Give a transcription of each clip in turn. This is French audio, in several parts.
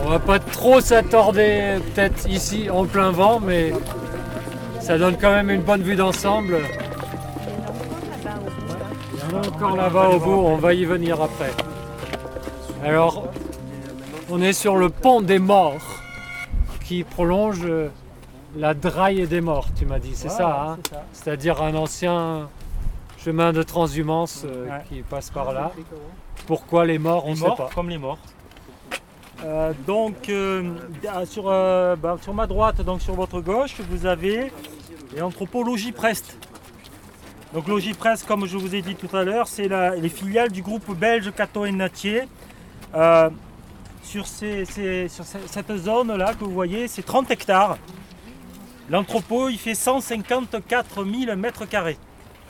On va pas trop s'attarder peut-être ici en plein vent, mais ça donne quand même une bonne vue d'ensemble. Il y en a encore là-bas au bout, on va y venir après. Alors, on est sur le pont des morts qui prolonge la Draille des morts, tu m'as dit, c'est ça, hein? C'est ça. C'est-à-dire un ancien chemin de transhumance qui passe par là. Pourquoi les morts, on ne sait pas. Comme les morts. Sur ma droite, donc sur votre gauche, vous avez l'entrepôt Logis-Prest. Donc Logis-Prest, comme je vous ai dit tout à l'heure, c'est les filiales du groupe belge Cato & Nattier. Sur cette zone-là que vous voyez, c'est 30 hectares. L'entrepôt, il fait 154 000 mètres carrés.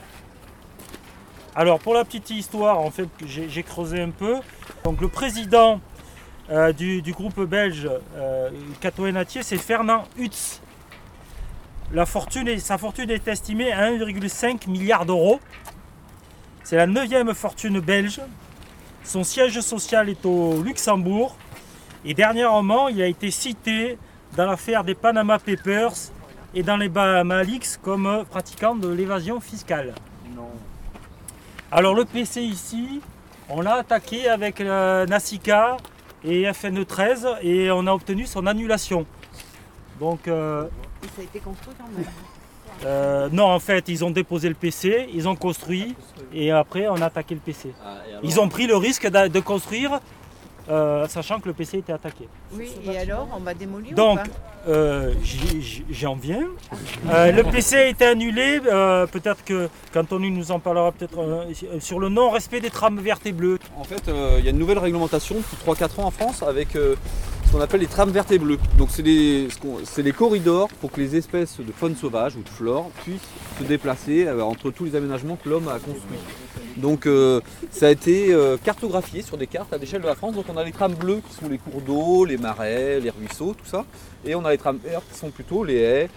Alors, pour la petite histoire, en fait, j'ai creusé un peu. Donc, le président du groupe belge Cato & Nattier, c'est Fernand Hutz. Sa fortune est estimée à 1,5 milliard d'euros. C'est la 9e fortune belge. Son siège social est au Luxembourg. Et dernièrement, il a été cité dans l'affaire des Panama Papers et dans les Bahama Leaks comme pratiquant de l'évasion fiscale. Non. Alors le PC ici, on l'a attaqué avec Nassica et FN13 et on a obtenu son annulation. Donc, Et ça a été construit quand même. non, en fait, ils ont déposé le PC, ils ont construit et après on a attaqué le PC. Ils ont pris le risque de construire sachant que le PC était attaqué. Oui, et alors, on va démolir Donc, ou pas j'en viens. Le PC a été annulé, peut-être que qu'Anthony nous en parlera peut-être sur le non-respect des trames vertes et bleues. En fait, il y a une nouvelle réglementation depuis 3-4 ans en France avec ce qu'on appelle les trames vertes et bleues. Donc c'est les corridors pour que les espèces de faune sauvage ou de flore puissent se déplacer entre tous les aménagements que l'homme a construits. Donc ça a été cartographié sur des cartes à l'échelle de la France. Donc on a les trames bleues qui sont les cours d'eau, les marais, les ruisseaux, tout ça. Et on a les trames vertes qui sont plutôt les haies,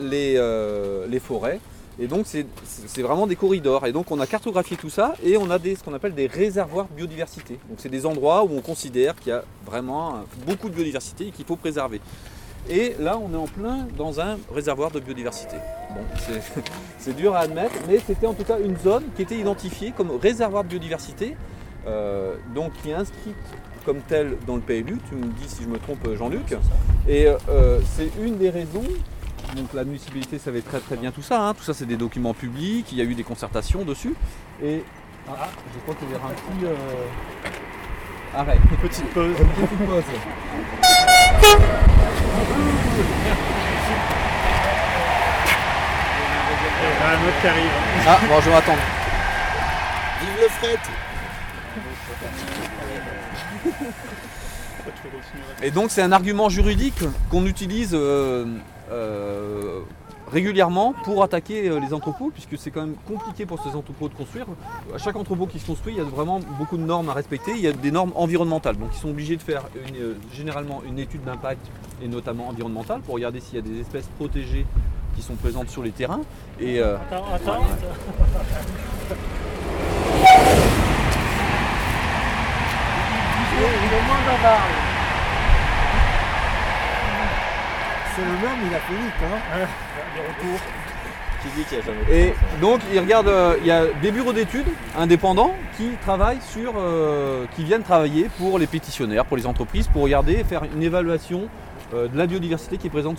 les forêts. Et donc c'est vraiment des corridors. Et donc on a cartographié tout ça et on a ce qu'on appelle des réservoirs de biodiversité. Donc c'est des endroits où on considère qu'il y a vraiment beaucoup de biodiversité et qu'il faut préserver. Et là on est en plein dans un réservoir de biodiversité. Bon, c'est dur à admettre, mais c'était en tout cas une zone qui était identifiée comme réservoir de biodiversité, donc qui est inscrite comme telle dans le PLU. Tu me dis si je me trompe, Jean-Luc. Et c'est une des raisons. Donc la municipalité savait très très bien tout ça, hein. Tout ça c'est des documents publics, il y a eu des concertations dessus. Et je crois qu'il y aura un petit arrêt. Petite pause. Petite pause. Un autre qui arrive. Ah bon, je vais attendre. Vive le fret. Et donc c'est un argument juridique qu'on utilise régulièrement pour attaquer les entrepôts, puisque c'est quand même compliqué pour ces entrepôts de construire. À chaque entrepôt qui se construit, il y a vraiment beaucoup de normes à respecter. Il y a des normes environnementales, donc ils sont obligés de faire généralement une étude d'impact, et notamment environnementale, pour regarder s'il y a des espèces protégées qui sont présentes sur les terrains. Et, Attends. C'est le même, il a fait vite, hein. Qui dit qu'il y a jamais. Et donc il regarde, il y a des bureaux d'études indépendants qui travaillent qui viennent travailler pour les pétitionnaires, pour les entreprises, pour regarder, faire une évaluation de la biodiversité qui est présente